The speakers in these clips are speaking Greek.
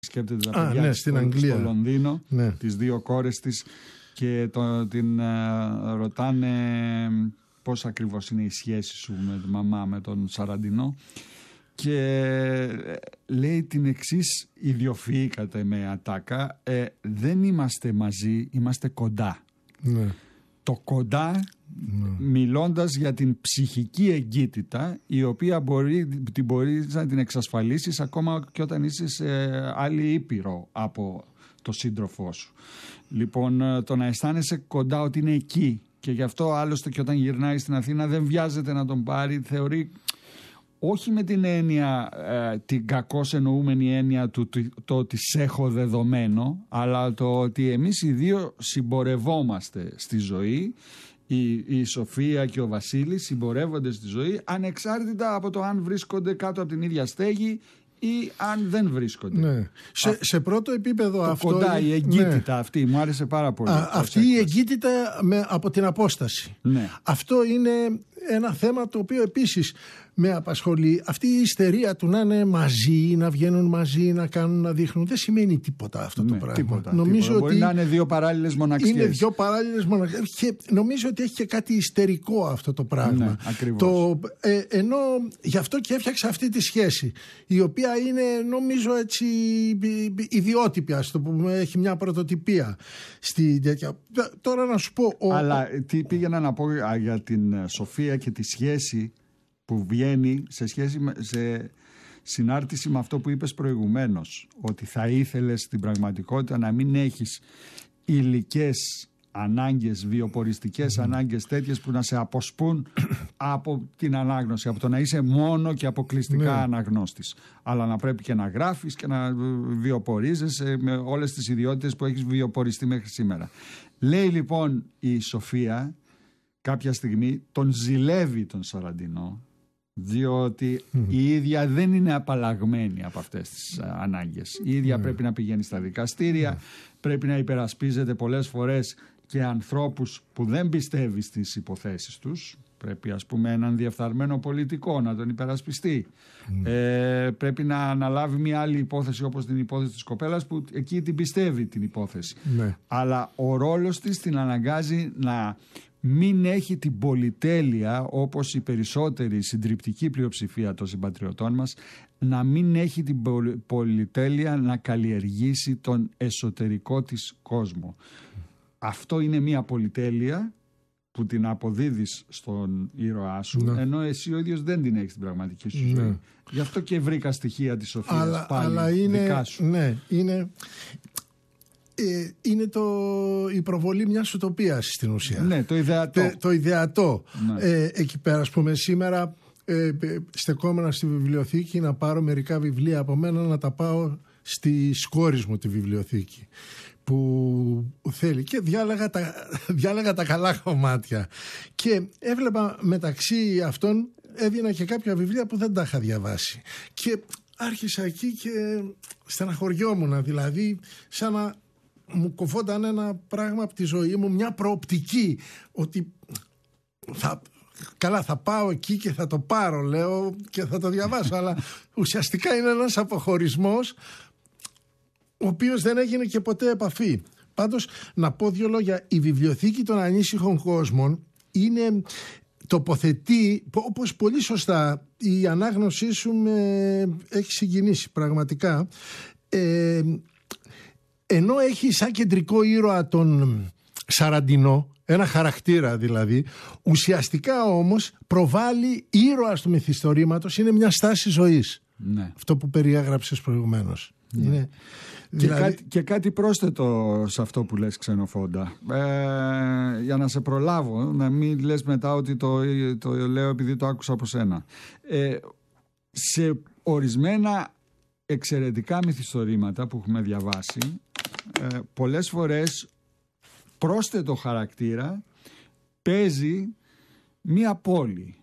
σκέπτεται τα παιδιά στο Λονδίνο, τις 2 κόρες της, και την ρωτάνε πώς ακριβώς είναι η σχέση σου με τη μαμά, με τον Σαραντινό, και λέει την εξής ιδιοφυή κατά με ατάκα: δεν είμαστε μαζί, είμαστε κοντά. Ναι. Το κοντά, μιλώντας για την ψυχική εγκύτητα, η οποία μπορεί να την εξασφαλίσεις ακόμα και όταν είσαι σε άλλη ήπειρο από το σύντροφό σου. Λοιπόν, το να αισθάνεσαι κοντά, ότι είναι εκεί, και γι' αυτό άλλωστε και όταν γυρνάει στην Αθήνα δεν βιάζεται να τον πάρει, θεωρεί, όχι με την έννοια, την κακώς εννοούμενη έννοια του το ότι σε έχω δεδομένο, αλλά το ότι εμείς οι δύο συμπορευόμαστε στη ζωή. Η Σοφία και ο Βασίλης συμπορεύονται στη ζωή, ανεξάρτητα από το αν βρίσκονται κάτω από την ίδια στέγη ή αν δεν βρίσκονται. Ναι. Σε πρώτο επίπεδο το αυτό. Κοντά, η εγκύτητα, ναι, αυτή μου άρεσε πάρα πολύ. Αυτή η εγκύτητα από την απόσταση. Ναι. Αυτό είναι ένα θέμα το οποίο επίσης με απασχολεί. Αυτή η ιστερία του να είναι μαζί, να βγαίνουν μαζί, να κάνουν, να δείχνουν, δεν σημαίνει τίποτα αυτό το πράγμα. Τίποτα, νομίζω τίποτα. Μπορεί να είναι 2 παράλληλες μοναξιές. Είναι 2 παράλληλες μοναξιές και νομίζω ότι έχει και κάτι ιστερικό αυτό το πράγμα. Ναι, ακριβώς. Ενώ γι' αυτό και έφτιαξα αυτή τη σχέση, η οποία είναι, νομίζω, έτσι ιδιότυπη, ας το πούμε, έχει μια πρωτοτυπία στη τέτοια. Τώρα να σου πω. Αλλά τι πήγαινα να πω για την Σοφία και τη σχέση που βγαίνει σε συνάρτηση με αυτό που είπες προηγουμένως, ότι θα ήθελες στην πραγματικότητα να μην έχεις υλικές ανάγκες, βιοποριστικές ανάγκες τέτοιες που να σε αποσπούν από την ανάγνωση, από το να είσαι μόνο και αποκλειστικά αναγνώστης, αλλά να πρέπει και να γράφεις και να βιοπορίζεσαι με όλες τις ιδιότητες που έχεις βιοποριστεί μέχρι σήμερα. Λέει λοιπόν η Σοφία κάποια στιγμή, τον ζηλεύει τον Σαραντινό, διότι η ίδια δεν είναι απαλλαγμένη από αυτές τις ανάγκες. Η ίδια πρέπει να πηγαίνει στα δικαστήρια, πρέπει να υπερασπίζεται πολλές φορές και ανθρώπους που δεν πιστεύει στις υποθέσεις τους. Πρέπει, ας πούμε, έναν διεφθαρμένο πολιτικό να τον υπερασπιστεί. Πρέπει να αναλάβει μια άλλη υπόθεση, όπως την υπόθεση της κοπέλας, που εκεί την πιστεύει την υπόθεση. Αλλά ο ρόλος της την αναγκάζει να μην έχει την πολυτέλεια, όπως η περισσότερη συντριπτική πλειοψηφία των συμπατριωτών μας, να μην έχει την πολυτέλεια να καλλιεργήσει τον εσωτερικό της κόσμο. Αυτό είναι μια πολυτέλεια που την αποδίδεις στον ήρωά σου, ενώ εσύ ο ίδιος δεν την έχεις στην πραγματική σου ζωή. Γι' αυτό και βρήκα στοιχεία της Σοφίας πάλι δικά σου. Ναι, είναι η προβολή μιας ουτοπίας στην ουσία. Ναι, το ιδεατό. Το ιδεατό. Εκεί πέρα, ας πούμε, σήμερα στεκόμενα στη βιβλιοθήκη να πάρω μερικά βιβλία από μένα, να τα πάω στη κόρης μου τη βιβλιοθήκη που θέλει, και διάλεγα τα καλά κομμάτια και έβλεπα μεταξύ αυτών, έδινα και κάποια βιβλία που δεν τα είχα διαβάσει και άρχισα εκεί και στεναχωριόμουν, δηλαδή σαν να μου κοφόταν ένα πράγμα από τη ζωή μου, μια προοπτική ότι θα πάω εκεί και θα το πάρω, λέω, και θα το διαβάσω, αλλά ουσιαστικά είναι ένας αποχωρισμός ο οποίος δεν έγινε και ποτέ επαφή. Πάντως, να πω 2 λόγια. Η βιβλιοθήκη των ανήσυχων κόσμων τοποθετεί, όπως πολύ σωστά, η ανάγνωσή σου με έχει συγκινήσει πραγματικά, ενώ έχει σαν κεντρικό ήρωα τον Σαραντινό, ένα χαρακτήρα δηλαδή, ουσιαστικά όμως προβάλλει ήρωας του μυθιστορήματος, είναι μια στάση ζωής. Ναι. Αυτό που περιέγραψες προηγουμένως. Ναι. Είναι, και κάτι πρόσθετο σε αυτό που λες, Ξενοφόντα, για να σε προλάβω, να μην λες μετά ότι το λέω επειδή το άκουσα από σένα. Σε ορισμένα εξαιρετικά μυθιστορήματα που έχουμε διαβάσει, πολλές φορές πρόσθετο χαρακτήρα παίζει μία πόλη.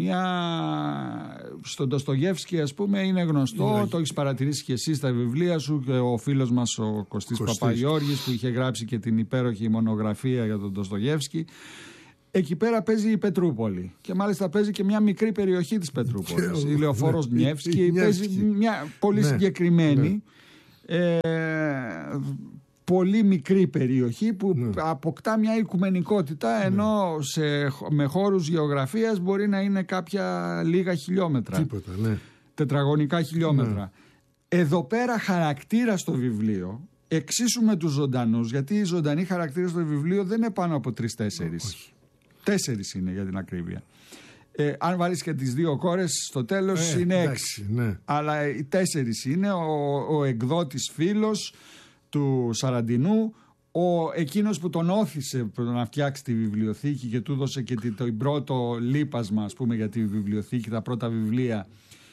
Στον Ντοστογεύσκη, ας πούμε, είναι γνωστό, το έχεις παρατηρήσει και εσύ στα βιβλία σου, και ο φίλος μας ο Κωστής Παπαγιώργης που είχε γράψει και την υπέροχη μονογραφία για τον Ντοστογεύσκη. Εκεί πέρα παίζει η Πετρούπολη και μάλιστα παίζει και μια μικρή περιοχή της Πετρούπολης, η Λεωφόρος Νιεύσκη, παίζει μια πολύ συγκεκριμένη. πολύ μικρή περιοχή που αποκτά μια οικουμενικότητα, ενώ με χώρους γεωγραφίας μπορεί να είναι κάποια λίγα χιλιόμετρα. Τίποτα, ναι. Τετραγωνικά χιλιόμετρα. Εδώ πέρα χαρακτήρα στο βιβλίο, εξίσου με τους ζωντανούς, γιατί οι ζωντανοί χαρακτήρες στο βιβλίο δεν είναι πάνω από 3-4. 4 είναι για την ακρίβεια. Αν βάλεις και τις 2 κόρες στο τέλος είναι 6. Ναι. Αλλά οι 4 είναι ο εκδότης φίλος του Σαραντινού, εκείνος που τον όθησε να φτιάξει τη βιβλιοθήκη και του έδωσε και το πρώτο λείπασμα, ας πούμε, για τη βιβλιοθήκη, τα πρώτα βιβλία,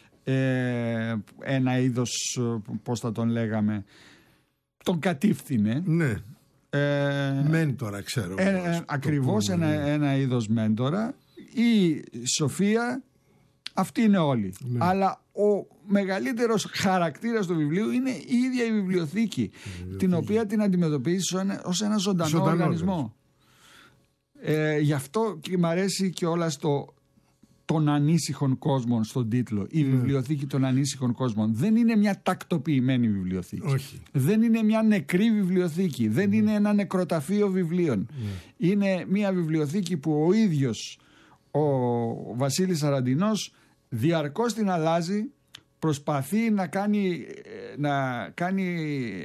ένα είδος, πώς θα τον λέγαμε, τον κατήφθηνε. Ναι. Μέντορα, ξέρω. Ακριβώς ένα είδος μέντορα. Η Σοφία, αυτή είναι όλοι. Ναι. Αλλά ο μεγαλύτερος χαρακτήρας του βιβλίου είναι η ίδια η βιβλιοθήκη, την οποία την αντιμετωπίζεις ως ένα ζωντανό οργανισμό. Γι' αυτό και μ' αρέσει και όλα των ανήσυχων κόσμων στον τίτλο. Η βιβλιοθήκη των ανήσυχων κόσμων δεν είναι μια τακτοποιημένη βιβλιοθήκη. Όχι. Δεν είναι μια νεκρή βιβλιοθήκη. Δεν είναι ένα νεκροταφείο βιβλίων. Είναι μια βιβλιοθήκη που ο ίδιος ο Βασίλης Σαραντινός διαρκώς την αλλάζει, προσπαθεί να κάνει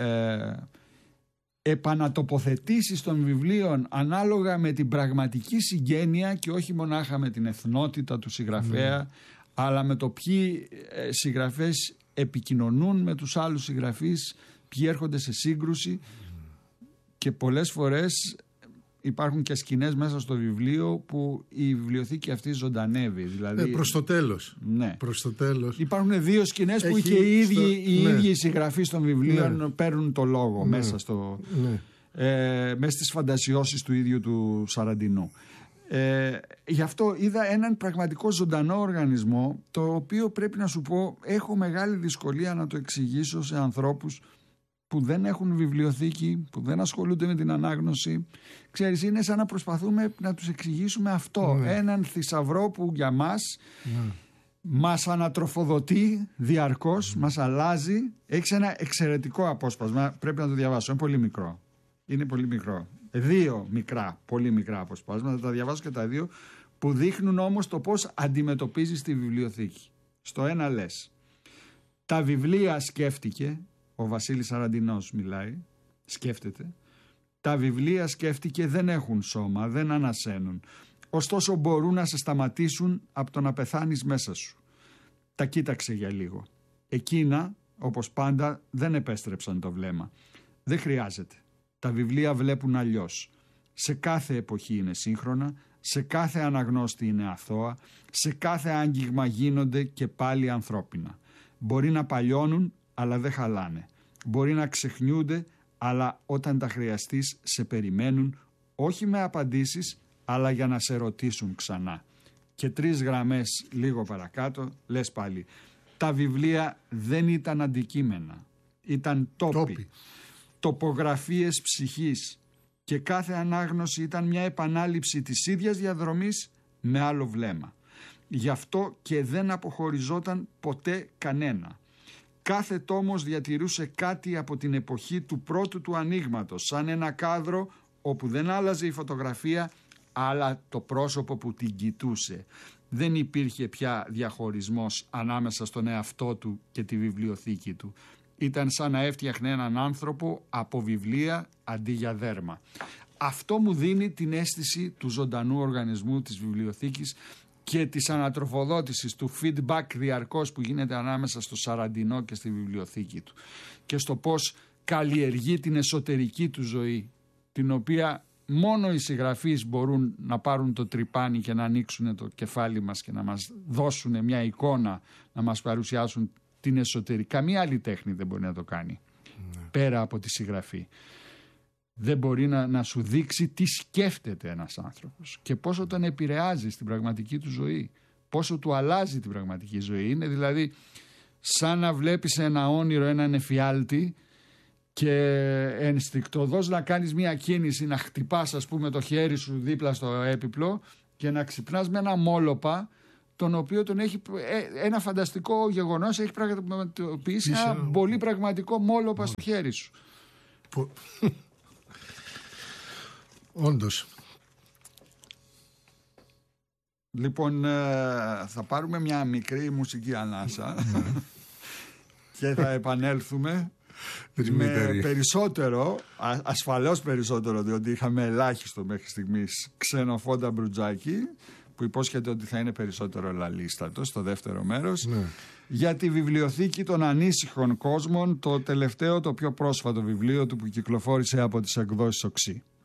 επανατοποθετήσεις των βιβλίων ανάλογα με την πραγματική συγγένεια και όχι μονάχα με την εθνότητα του συγγραφέα, αλλά με το ποιοι συγγραφείς επικοινωνούν με τους άλλους συγγραφείς, ποιοι έρχονται σε σύγκρουση, και πολλές φορές υπάρχουν και σκηνές μέσα στο βιβλίο που η βιβλιοθήκη αυτή ζωντανεύει. Δηλαδή, προς το τέλος. Ναι. Προς το τέλος. Υπάρχουν 2 σκηνές που και οι ίδιοι οι συγγραφείς των βιβλίων παίρνουν το λόγο μέσα στις φαντασιώσεις του ίδιου του Σαραντινού. Γι' αυτό είδα έναν πραγματικό ζωντανό οργανισμό, το οποίο πρέπει να σου πω έχω μεγάλη δυσκολία να το εξηγήσω σε ανθρώπους που δεν έχουν βιβλιοθήκη, που δεν ασχολούνται με την ανάγνωση. Ξέρεις, είναι σαν να προσπαθούμε να τους εξηγήσουμε αυτό. Έναν θησαυρό που για μας μας ανατροφοδοτεί διαρκώς, μας αλλάζει. Έχεις ένα εξαιρετικό απόσπασμα, πρέπει να το διαβάσω, είναι πολύ μικρό. Είναι πολύ μικρό. 2 μικρά, πολύ μικρά αποσπάσματα, θα τα διαβάσω και τα 2, που δείχνουν όμως το πώς αντιμετωπίζεις τη βιβλιοθήκη. Στο ένα λες, τα βιβλία σκέφτηκε, ο Βασίλης Σαραντινός μιλάει, σκέφτεται, τα βιβλία σκέφτηκε δεν έχουν σώμα, δεν ανασένουν, ωστόσο μπορούν να σε σταματήσουν από το να πεθάνεις μέσα σου. Τα κοίταξε για λίγο. Εκείνα, όπως πάντα, δεν επέστρεψαν το βλέμμα. Δεν χρειάζεται. Τα βιβλία βλέπουν αλλιώς. Σε κάθε εποχή είναι σύγχρονα, σε κάθε αναγνώστη είναι αθώα, σε κάθε άγγιγμα γίνονται και πάλι ανθρώπινα. Μπορεί να παλιώνουν, αλλά δεν χαλάνε. Μπορεί να ξεχνιούνται, αλλά όταν τα χρειαστείς σε περιμένουν, όχι με απαντήσεις, αλλά για να σε ρωτήσουν ξανά. Και 3 γραμμές λίγο παρακάτω λες πάλι, τα βιβλία δεν ήταν αντικείμενα, ήταν τόποι. Τοπογραφίες ψυχής, και κάθε ανάγνωση ήταν μια επανάληψη της ίδιας διαδρομής με άλλο βλέμμα. Γι' αυτό και δεν αποχωριζόταν ποτέ κανένα. Κάθε τόμος διατηρούσε κάτι από την εποχή του πρώτου του ανοίγματος, σαν ένα κάδρο όπου δεν άλλαζε η φωτογραφία, αλλά το πρόσωπο που την κοιτούσε. Δεν υπήρχε πια διαχωρισμός ανάμεσα στον εαυτό του και τη βιβλιοθήκη του. Ήταν σαν να έφτιαχνε έναν άνθρωπο από βιβλία αντί για δέρμα. Αυτό μου δίνει την αίσθηση του ζωντανού οργανισμού της βιβλιοθήκης και της ανατροφοδότησης, του feedback διαρκώς που γίνεται ανάμεσα στο Σαραντινό και στη βιβλιοθήκη του, και στο πώς καλλιεργεί την εσωτερική του ζωή, την οποία μόνο οι συγγραφείς μπορούν να πάρουν το τρυπάνι και να ανοίξουν το κεφάλι μας και να μας δώσουν μια εικόνα, να μας παρουσιάσουν την εσωτερική. Καμία άλλη τέχνη δεν μπορεί να το κάνει πέρα από τη συγγραφή. Δεν μπορεί να σου δείξει τι σκέφτεται ένας άνθρωπος και πόσο τον επηρεάζει στην πραγματική του ζωή, πόσο του αλλάζει την πραγματική ζωή. Είναι δηλαδή σαν να βλέπεις ένα όνειρο, έναν εφιάλτη, και ενστικτωδώς να κάνεις μια κίνηση, να χτυπάς ας πούμε το χέρι σου δίπλα στο έπιπλο και να ξυπνάς με ένα μόλοπα τον οποίο τον έχει ένα φανταστικό γεγονός, έχει πραγματοποιήσει ένα πολύ πραγματικό μόλοπα στο χέρι σου. Όντως. Λοιπόν, θα πάρουμε μια μικρή μουσική ανάσα και θα επανέλθουμε με περισσότερο, ασφαλώς περισσότερο, διότι είχαμε ελάχιστο μέχρι στιγμής Ξενοφόντα Μπρουτζάκη, που υπόσχεται ότι θα είναι περισσότερο λαλίστατο στο δεύτερο μέρος, για τη βιβλιοθήκη των ανήσυχων κόσμων, το τελευταίο, το πιο πρόσφατο βιβλίο του που κυκλοφόρησε από τις εκδόσεις Οξύ.